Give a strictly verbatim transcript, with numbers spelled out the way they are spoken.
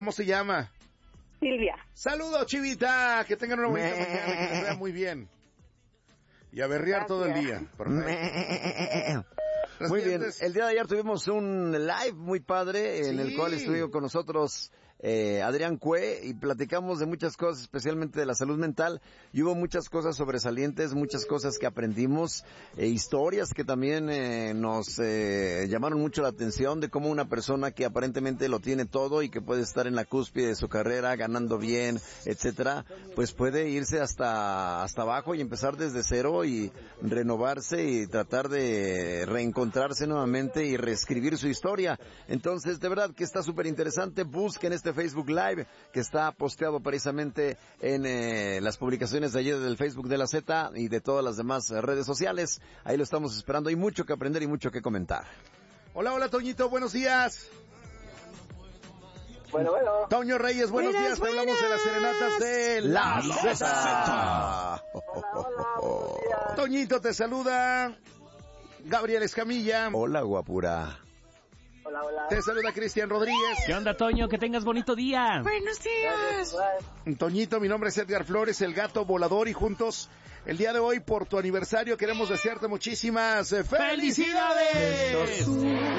¿Cómo se llama? Silvia. Saludos, Chivita. Que tengan una bonita mañana, que se vea muy bien. Y a berrear todo el día. Muy bien, el día de ayer tuvimos un live muy padre en sí. el cual estuvo con nosotros eh, Adrián Cue y platicamos de muchas cosas, especialmente de la salud mental, y hubo muchas cosas sobresalientes, muchas cosas que aprendimos, eh, historias que también eh, nos eh, llamaron mucho la atención de cómo una persona que aparentemente lo tiene todo y que puede estar en la cúspide de su carrera, ganando bien, etcétera, pues puede irse hasta hasta abajo y empezar desde cero y renovarse y tratar de reencontrarse nuevamente y reescribir su historia. Entonces, de verdad que está súper interesante. Busquen este Facebook Live que está posteado precisamente en eh, las publicaciones de ayer del Facebook de la Z y de todas las demás redes sociales. Ahí lo estamos esperando. Hay mucho que aprender y mucho que comentar. Hola, hola, Toñito, buenos días. Bueno, bueno. Toño Reyes, buenos buenas, días. buenas. Te hablamos de las serenatas de La, La Z. Hola, hola, buenos días. Toñito, te saluda Gabriel Escamilla. Hola, guapura. Hola, hola. Te saluda Cristian Rodríguez. ¿Qué onda, Toño? Que tengas bonito día. Buenos días. Toñito, mi nombre es Edgar Flores, el gato volador, y juntos el día de hoy por tu aniversario queremos desearte muchísimas eh, felicidades. ¡Felicidades!